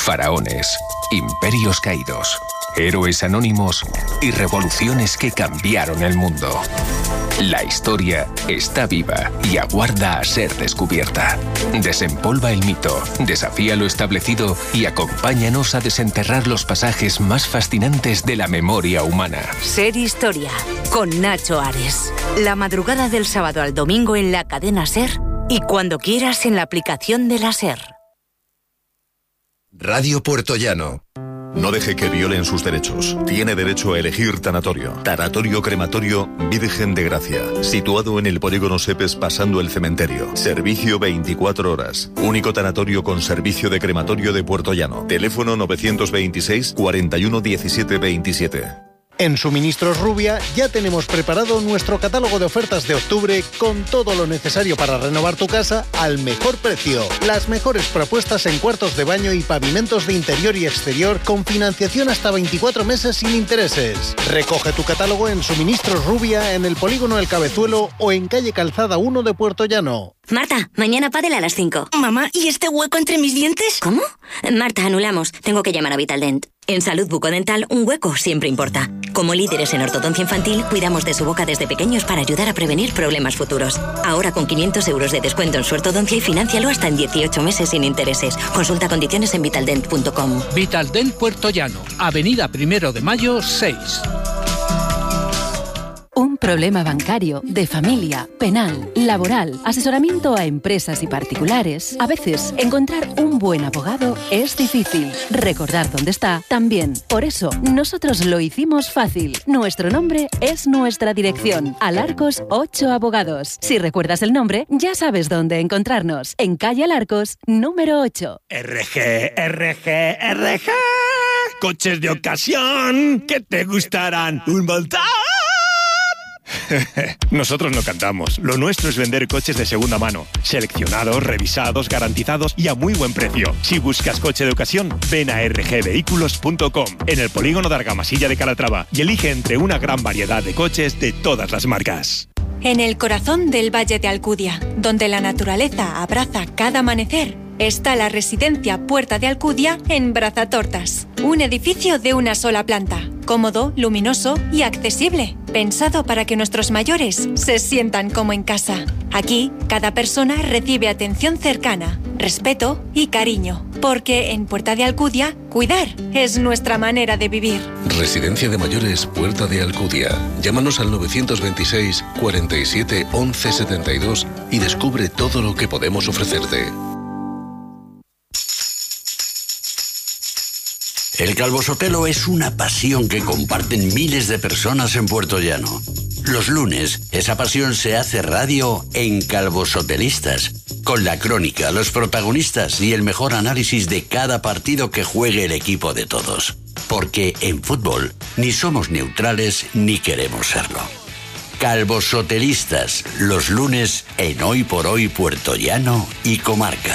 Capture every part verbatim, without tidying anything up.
Faraones, imperios caídos, héroes anónimos y revoluciones que cambiaron el mundo. La historia está viva y aguarda a ser descubierta. Desempolva el mito, desafía lo establecido y acompáñanos a desenterrar los pasajes más fascinantes de la memoria humana. Ser Historia, con Nacho Ares. La madrugada del sábado al domingo en la cadena SER y cuando quieras en la aplicación de la SER. Radio Puertollano. No deje que violen sus derechos. Tiene derecho a elegir tanatorio. Tanatorio Crematorio Virgen de Gracia. Situado en el polígono Sepes pasando el cementerio. Servicio veinticuatro horas. Único tanatorio con servicio de crematorio de Puertollano. Teléfono novecientos veintiséis, cuarenta y uno, diecisiete, veintisiete. En Suministros Rubia ya tenemos preparado nuestro catálogo de ofertas de octubre con todo lo necesario para renovar tu casa al mejor precio. Las mejores propuestas en cuartos de baño y pavimentos de interior y exterior con financiación hasta veinticuatro meses sin intereses. Recoge tu catálogo en Suministros Rubia en el Polígono El Cabezuelo o en calle Calzada uno de Puertollano. Marta, mañana pádel a las cinco. Mamá, ¿y este hueco entre mis dientes? ¿Cómo? Marta, anulamos. Tengo que llamar a Vitaldent. En salud bucodental, un hueco siempre importa. Como líderes en ortodoncia infantil, cuidamos de su boca desde pequeños para ayudar a prevenir problemas futuros. Ahora con quinientos euros de descuento en su ortodoncia y financialo hasta en dieciocho meses sin intereses. Consulta condiciones en vitaldent punto com. Vitaldent Puertollano, Avenida Primero de Mayo, seis. Un problema bancario, de familia, penal, laboral, asesoramiento a empresas y particulares. A veces, encontrar un buen abogado es difícil. Recordar dónde está, también. Por eso, nosotros lo hicimos fácil. Nuestro nombre es nuestra dirección. Alarcos ocho Abogados. Si recuerdas el nombre, ya sabes dónde encontrarnos. En calle Alarcos, número ocho. R G, R G, R G. Coches de ocasión que te gustarán un montón. Nosotros no cantamos. Lo nuestro es vender coches de segunda mano, seleccionados, revisados, garantizados y a muy buen precio. Si buscas coche de ocasión, ven a r g vehículos punto com en el polígono de Argamasilla de Calatrava y elige entre una gran variedad de coches de todas las marcas. En el corazón del Valle de Alcudia, donde la naturaleza abraza cada amanecer, está la residencia Puerta de Alcudia en Brazatortas. Un edificio de una sola planta, cómodo, luminoso y accesible, pensado para que nuestros mayores se sientan como en casa. Aquí, cada persona recibe atención cercana, respeto y cariño, porque en Puerta de Alcudia, cuidar es nuestra manera de vivir. Residencia de Mayores Puerta de Alcudia. Llámanos al novecientos veintiséis, cuarenta y siete, once, setenta y dos y descubre todo lo que podemos ofrecerte. El Calvo Sotelo es una pasión que comparten miles de personas en Puertollano. Los lunes, esa pasión se hace radio en Calvosotelistas, con la crónica, los protagonistas y el mejor análisis de cada partido que juegue el equipo de todos. Porque en fútbol ni somos neutrales ni queremos serlo. Calvosotelistas, los lunes en Hoy por Hoy Puertollano y Comarca.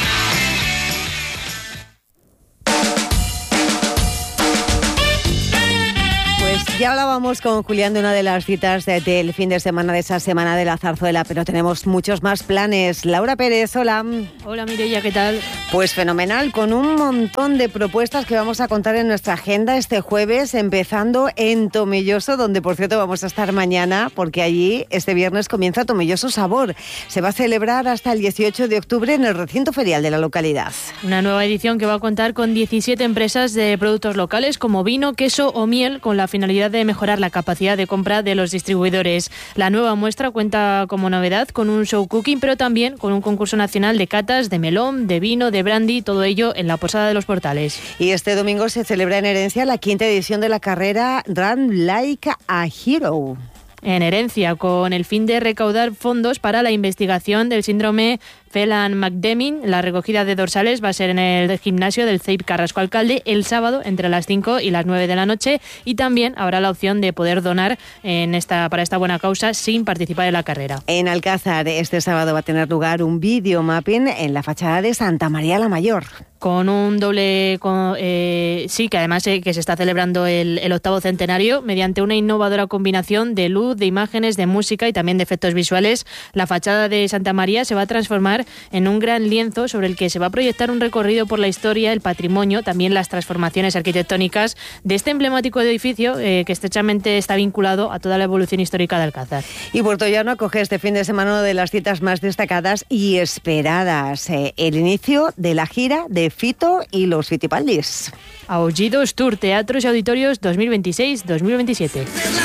Ya hablábamos con Julián de una de las citas de, del fin de semana, de esa semana de la zarzuela, pero tenemos muchos más planes. Laura Pérez, hola. Hola Mireia, ¿qué tal? Pues fenomenal, con un montón de propuestas que vamos a contar en nuestra agenda este jueves, empezando en Tomelloso, donde por cierto vamos a estar mañana, porque allí este viernes comienza Tomelloso Sabor. Se va a celebrar hasta el dieciocho de octubre en el recinto ferial de la localidad. Una nueva edición que va a contar con diecisiete empresas de productos locales como vino, queso o miel, con la finalidad de mejorar la capacidad de compra de los distribuidores. La nueva muestra cuenta como novedad con un show cooking, pero también con un concurso nacional de catas de melón, de vino, de brandy, todo ello en la Posada de los Portales. Y este domingo se celebra en Herencia la quinta edición de la carrera Run Like a Hero. En Herencia, con el fin de recaudar fondos para la investigación del síndrome Phelan-McDermid. La recogida de dorsales va a ser en el gimnasio del C E I P Carrasco Alcalde el sábado entre las cinco y las nueve de la noche, y también habrá la opción de poder donar en esta, para esta buena causa sin participar en la carrera. En Alcázar este sábado va a tener lugar un videomapping en la fachada de Santa María la Mayor. Con un doble... Con, eh, sí, que además eh, que se está celebrando el, el octavo centenario mediante una innovadora combinación de luz, de imágenes, de música y también de efectos visuales. La fachada de Santa María se va a transformar convertir en un gran lienzo sobre el que se va a proyectar un recorrido por la historia, el patrimonio, también las transformaciones arquitectónicas de este emblemático edificio eh, que estrechamente está vinculado a toda la evolución histórica de Alcázar. Y Puertollano acoge este fin de semana una de las citas más destacadas y esperadas, eh, el inicio de la gira de Fito y los Fitipaldis. Aullidos Tour, Teatros y Auditorios dos mil veintiséis dos mil veintisiete.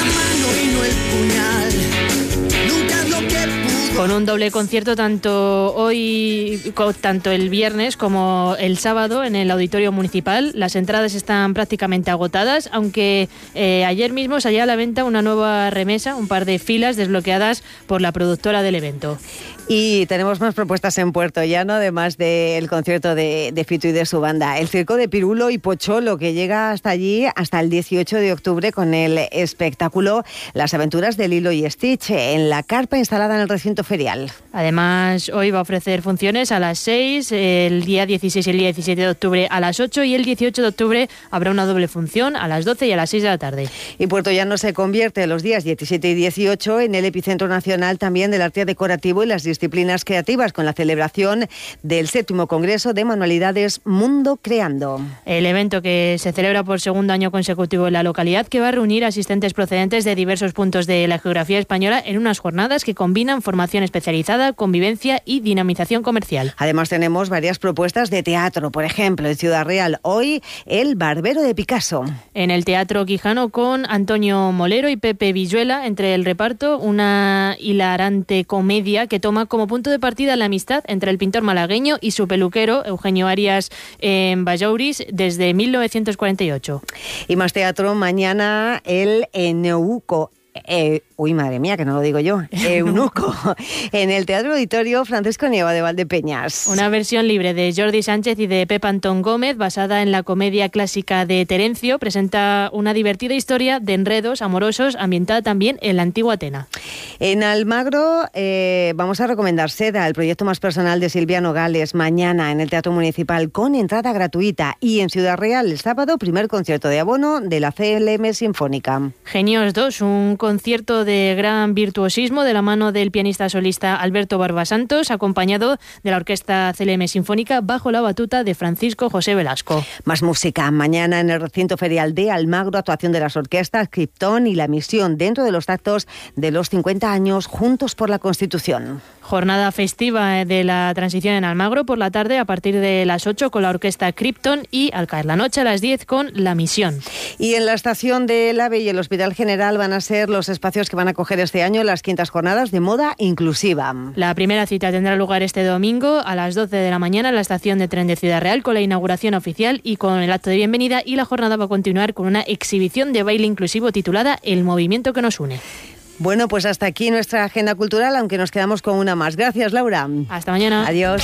Con un doble concierto tanto hoy, tanto el viernes como el sábado en el Auditorio Municipal. Las entradas están prácticamente agotadas, aunque eh, ayer mismo salía a la venta una nueva remesa, un par de filas desbloqueadas por la productora del evento. Y tenemos más propuestas en Puertollano, además del concierto de, de Fito y de su banda. El circo de Pirulo y Pocholo, que llega hasta allí hasta el dieciocho de octubre con el espectáculo Las aventuras de Lilo y Stitch en la carpa instalada en el recinto ferial. Además, hoy va a ofrecer funciones a las seis, el día dieciséis y el día diecisiete de octubre a las ocho y el dieciocho de octubre habrá una doble función a las doce y a las seis de la tarde. Y Puertollano se convierte los días diecisiete y dieciocho en el epicentro nacional también del arte decorativo y las disciplinas creativas con la celebración del séptimo Congreso de Manualidades Mundo Creando. El evento que se celebra por segundo año consecutivo en la localidad, que va a reunir asistentes procedentes de diversos puntos de la geografía española en unas jornadas que combinan formación especializada, convivencia y dinamización comercial. Además tenemos varias propuestas de teatro, por ejemplo, en Ciudad Real, hoy El Barbero de Picasso. En el Teatro Quijano con Antonio Molero y Pepe Villuela entre el reparto, una hilarante comedia que toma como punto de partida la amistad entre el pintor malagueño y su peluquero Eugenio Arias en Bayouris desde mil novecientos cuarenta y ocho. Y más teatro, mañana el Eunuco. Eh, uy, madre mía, que no lo digo yo. Eunuco. En el Teatro Auditorio Francisco Nieva de Valdepeñas. Una versión libre de Jordi Sánchez y de Pep Antón Gómez, basada en la comedia clásica de Terencio, presenta una divertida historia de enredos amorosos ambientada también en la antigua Atena. En Almagro eh, vamos a recomendar Seda, el proyecto más personal de Silvia Nogales, mañana en el Teatro Municipal con entrada gratuita. Y en Ciudad Real, el sábado, primer concierto de abono de la C L M Sinfónica. Genios dos, un concierto de gran virtuosismo de la mano del pianista solista Alberto Barbasantos, acompañado de la Orquesta C L M Sinfónica bajo la batuta de Francisco José Velasco. Más música. Mañana en el recinto ferial de Almagro, actuación de las orquestas Krypton y La Misión dentro de los actos de los cincuenta años Juntos por la Constitución. Jornada festiva de la transición en Almagro por la tarde a partir de las ocho con la orquesta Krypton y al caer la noche a las diez con La Misión. Y en la estación del AVE y el Hospital General van a ser los espacios que van a acoger este año las quintas jornadas de moda inclusiva. La primera cita tendrá lugar este domingo a las doce de la mañana en la estación de tren de Ciudad Real con la inauguración oficial y con el acto de bienvenida, y la jornada va a continuar con una exhibición de baile inclusivo titulada El movimiento que nos une. Bueno, pues hasta aquí nuestra agenda cultural, aunque nos quedamos con una más. Gracias, Laura. Hasta mañana. Adiós.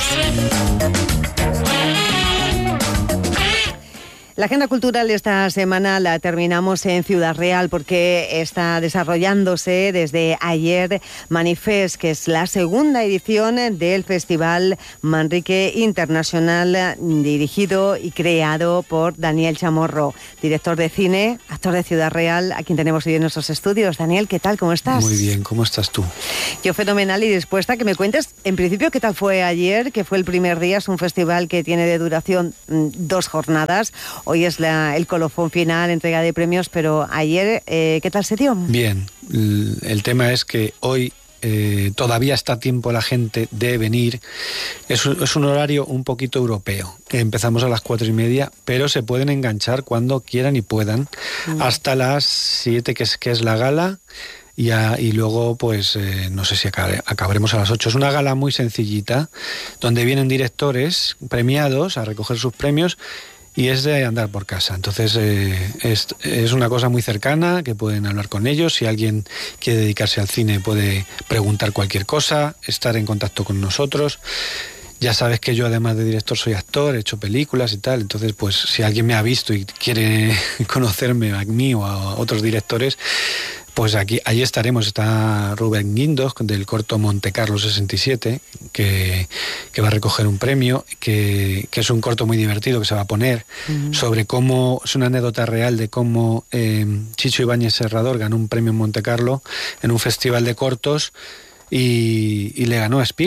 La agenda cultural de esta semana la terminamos en Ciudad Real porque está desarrollándose desde ayer Manifest, que es la segunda edición del Festival Manrique Internacional, dirigido y creado por Daniel Chamorro, director de cine, actor de Ciudad Real, a quien tenemos hoy en nuestros estudios. Daniel, ¿qué tal? ¿Cómo estás? Muy bien, ¿cómo estás tú? Yo fenomenal y dispuesta a que me cuentes, en principio, qué tal fue ayer, que fue el primer día. Es un festival que tiene de duración mmm, dos jornadas. Hoy es la, el colofón final, entrega de premios, pero ayer, eh, ¿qué tal se dio? Bien, el tema es que hoy eh, todavía está a tiempo la gente de venir. Es un, es un horario un poquito europeo. Empezamos a las cuatro y media, pero se pueden enganchar cuando quieran y puedan, mm. hasta las siete, que es, que es la gala. Y, a, y luego, pues, eh, no sé si acabe, acabaremos a las ocho. Es una gala muy sencillita, donde vienen directores premiados a recoger sus premios, y es de andar por casa. Entonces eh, es, es una cosa muy cercana, que pueden hablar con ellos. Si alguien quiere dedicarse al cine puede preguntar cualquier cosa, estar en contacto con nosotros. Ya sabes que yo, además de director, soy actor, he hecho películas y tal. Entonces, pues, si alguien me ha visto y quiere conocerme a mí o a otros directores, pues aquí, allí estaremos. Está Rubén Guindos, del corto Monte Carlo sesenta y siete, que, que va a recoger un premio, que, que es un corto muy divertido que se va a poner, uh-huh. sobre cómo, es una anécdota real de cómo eh, Chicho Ibáñez Serrador ganó un premio en Monte Carlo en un festival de cortos y, y le ganó a Spielberg.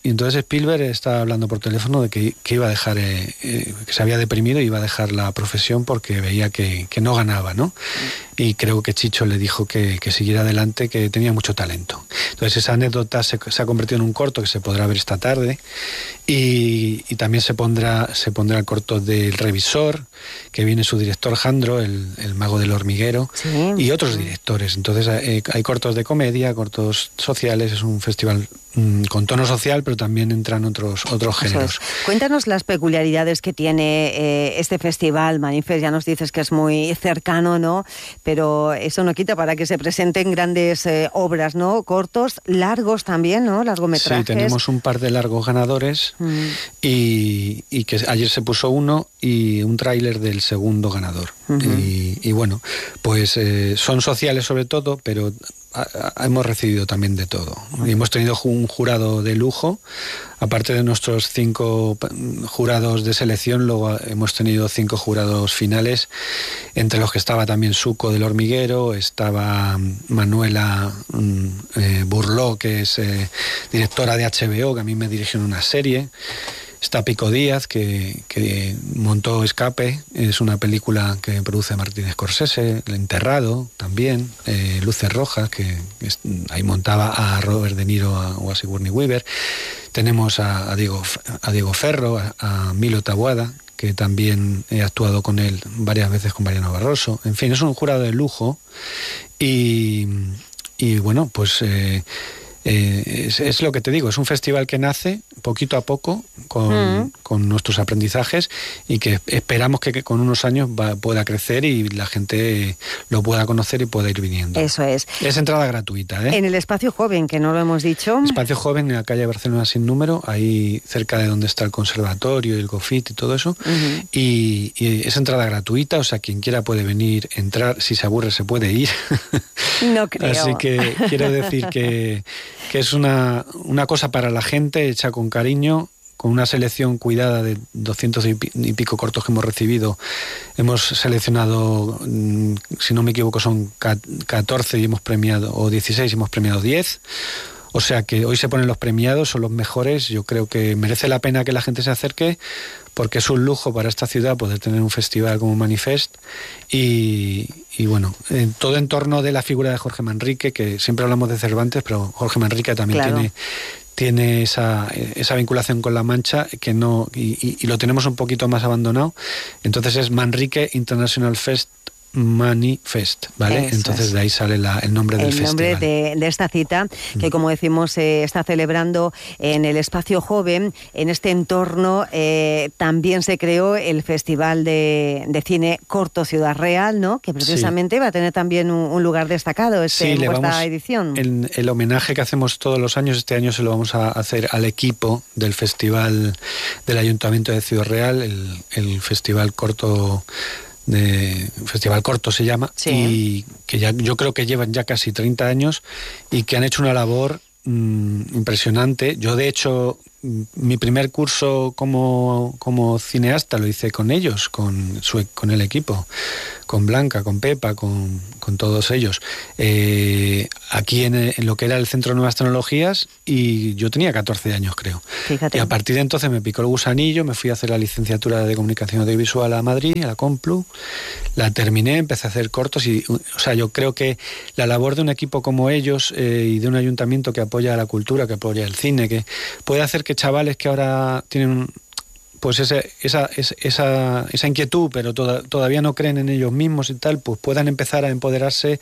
Y entonces Spielberg estaba hablando por teléfono de que, que iba a dejar, eh, eh, que se había deprimido y iba a dejar la profesión porque veía que, que no ganaba, ¿no? Y creo que Chicho le dijo que, que siguiera adelante, que tenía mucho talento. Entonces esa anécdota se, se ha convertido en un corto que se podrá ver esta tarde y, y también se pondrá, se pondrá el corto del Revisor, que viene su director Jandro, el, el mago del hormiguero, sí, y otros sí. directores. Entonces eh, hay cortos de comedia, cortos sociales, es un festival mmm, con tono social, pero también entran otros, otros géneros. Es. Cuéntanos las peculiaridades que tiene eh, este festival, Manifest, ya nos dices que es muy cercano, ¿no? Pero eso no quita para que se presenten grandes eh, obras, ¿no? Cortos, largos también, ¿no? Largometrajes. Sí, tenemos un par de largos ganadores mm. y, y que ayer se puso uno y un tráiler del segundo ganador. Uh-huh. y, y bueno, pues eh, son sociales sobre todo, pero a, a, hemos recibido también de todo. Uh-huh. Y hemos tenido un jurado de lujo, aparte de nuestros cinco jurados de selección, luego hemos tenido cinco jurados finales, entre los que estaba también Suco del Hormiguero, estaba Manuela eh, Burló, que es eh, directora de H B O, que a mí me dirigió en una serie. Está Pico Díaz, que, que montó Escape, es una película que produce Martin Scorsese, El Enterrado también, eh, Luces Rojas, que es, ahí montaba a Robert De Niro a, o a Sigourney Weaver. Tenemos a, a, Diego, a Diego Ferro, a, a Milo Taboada, que también he actuado con él varias veces con Mariano Barroso. En fin, es un jurado de lujo y, y bueno, pues... Eh, Eh, es, es lo que te digo, es un festival que nace poquito a poco con, mm. con nuestros aprendizajes y que esperamos que, que con unos años va, pueda crecer y la gente lo pueda conocer y pueda ir viniendo. Eso es. Es entrada gratuita, ¿eh? En el Espacio Joven, que no lo hemos dicho. Espacio Joven en la calle Barcelona sin número, ahí cerca de donde está el conservatorio y el Gofit y todo eso. Uh-huh. y, y es entrada gratuita, o sea, quien quiera puede venir, entrar, si se aburre se puede ir. No creo. Así que quiero decir que que es una, una cosa para la gente, hecha con cariño, con una selección cuidada de doscientos y pico cortos que hemos recibido. Hemos seleccionado, si no me equivoco, son catorce y hemos premiado, o dieciséis y hemos premiado diez. O sea que hoy se ponen los premiados, son los mejores. Yo creo que merece la pena que la gente se acerque, porque es un lujo para esta ciudad poder tener un festival como Manifest y, y bueno, en todo en torno de la figura de Jorge Manrique, que siempre hablamos de Cervantes, pero Jorge Manrique también claro. tiene, tiene esa, esa vinculación con La Mancha que no y, y, y lo tenemos un poquito más abandonado. Entonces es Manrique International Fest Manifest, ¿vale? Eso Entonces es. De ahí sale la, el nombre del el festival. El nombre de, de esta cita, que como decimos se eh, está celebrando en el Espacio Joven. En este entorno eh, también se creó el Festival de, de Cine Corto Ciudad Real, ¿no? Que precisamente sí. va a tener también un, un lugar destacado este, sí, en le esta vamos, edición. El, el homenaje que hacemos todos los años, este año se lo vamos a hacer al equipo del Festival del Ayuntamiento de Ciudad Real, el, el Festival Corto... de Festival Corto se llama, sí. y que ya yo creo que llevan ya casi treinta años y que han hecho una labor mmm, impresionante. Yo de hecho mi primer curso como, como cineasta lo hice con ellos, con, su, con el equipo, con Blanca, con Pepa, con, con todos ellos, eh, aquí en, en lo que era el Centro de Nuevas Tecnologías, y yo tenía catorce años creo. Fíjate. Y a partir de entonces me picó el gusanillo, me fui a hacer la licenciatura de Comunicación Audiovisual a Madrid, a la Complu, la terminé, empecé a hacer cortos y, o sea, yo creo que la labor de un equipo como ellos eh, y de un ayuntamiento que apoya a la cultura, que apoya el cine, que puede hacer que chavales que ahora tienen pues ese, esa, esa, esa inquietud, pero toda, todavía no creen en ellos mismos y tal, pues puedan empezar a empoderarse,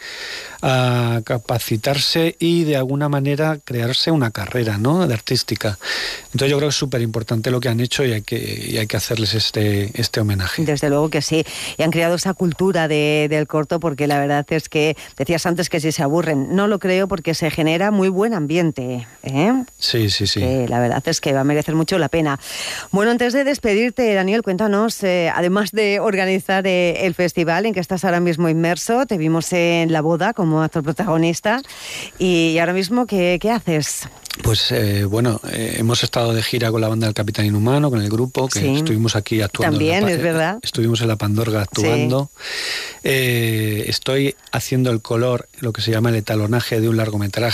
a capacitarse y de alguna manera crearse una carrera, ¿no?, de artística. Entonces yo creo que es súper importante lo que han hecho y hay que, y hay que hacerles este, este homenaje. Desde luego que sí. Y han creado esa cultura de, del corto, porque la verdad es que decías antes que si se aburren. No lo creo, porque se genera muy buen ambiente, ¿eh? Sí, sí, sí. Que la verdad es que va a merecer mucho la pena. Bueno, antes de despedirte, Daniel, cuéntanos, eh, además de organizar eh, el festival en que estás ahora mismo inmerso, te vimos en La Boda como actor protagonista, y ahora mismo, ¿qué, qué haces? Pues eh, bueno, eh, hemos estado de gira con la banda del Capitán Inhumano, con el grupo, que sí. estuvimos aquí actuando. También, en la, es verdad. Estuvimos en la Pandorga actuando. Sí. Eh, estoy haciendo el color, lo que se llama el etalonaje de un largometraje,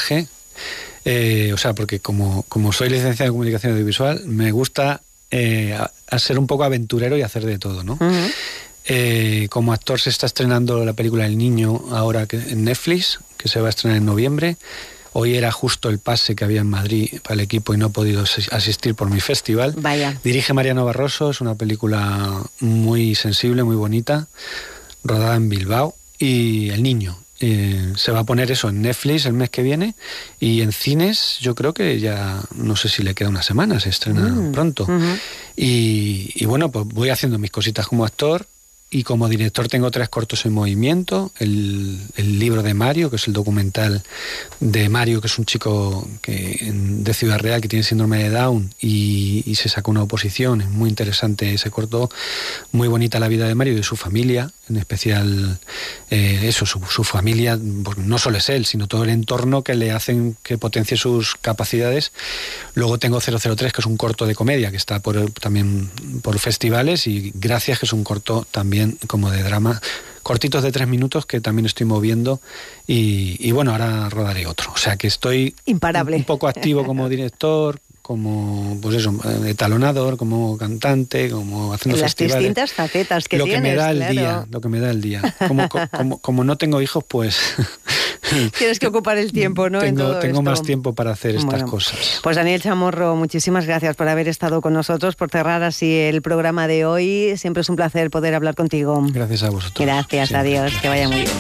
Eh, o sea, porque como, como soy licenciado en comunicación audiovisual, me gusta eh, a, a ser un poco aventurero y hacer de todo, ¿no? Uh-huh. Eh, como actor se está estrenando la película El Niño ahora que, en Netflix, que se va a estrenar en noviembre. Hoy era justo el pase que había en Madrid para el equipo y no he podido asistir por mi festival. Vaya. Dirige Mariano Barroso, es una película muy sensible, muy bonita, rodada en Bilbao. Y El Niño. Eh, se va a poner eso en Netflix el mes que viene y en cines yo creo que ya no sé si le queda una semana, se estrena mm. pronto. Uh-huh. y, y bueno, pues voy haciendo mis cositas como actor y como director tengo tres cortos en movimiento, el, el libro de Mario, que es el documental de Mario, que es un chico que, de Ciudad Real que tiene síndrome de Down y, y se sacó una oposición, es muy interesante ese corto, muy bonita la vida de Mario y de su familia, en especial eh, eso, su, su familia, pues no solo es él, sino todo el entorno que le hacen que potencie sus capacidades. Luego tengo cero cero tres, que es un corto de comedia, que está por, también por festivales, y Gracias, que es un corto también como de drama, cortitos de tres minutos que también estoy moviendo y, y bueno, ahora rodaré otro. O sea que estoy imparable, un, un poco activo como director, como pues eso, etalonador, como cantante, como haciendo en festivales. Las distintas facetas que lo tienes, que me da el claro. día, lo que me da el día. Como, como, como no tengo hijos, pues tienes que ocupar el tiempo, ¿no? Tengo, en todo tengo esto. más tiempo para hacer estas bueno, cosas. Pues Daniel Chamorro, muchísimas gracias por haber estado con nosotros, por cerrar así el programa de hoy. Siempre es un placer poder hablar contigo. Gracias a vosotros. Gracias, siempre. Adiós, que vaya muy bien.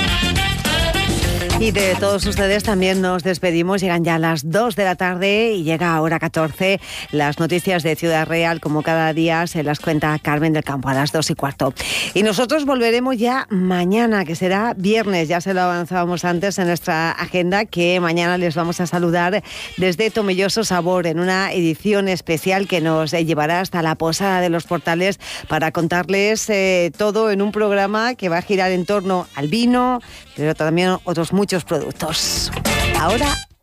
Y de todos ustedes también nos despedimos. Llegan ya las dos de la tarde y llega ahora catorce las noticias de Ciudad Real. Como cada día se las cuenta Carmen del Campo a las dos y cuarto. Y nosotros volveremos ya mañana, que será viernes. Ya se lo avanzábamos antes en nuestra agenda, que mañana les vamos a saludar desde Tomelloso Sabor en una edición especial que nos llevará hasta la Posada de los Portales para contarles eh, todo en un programa que va a girar en torno al vino, pero también otros muchos productos. Ahora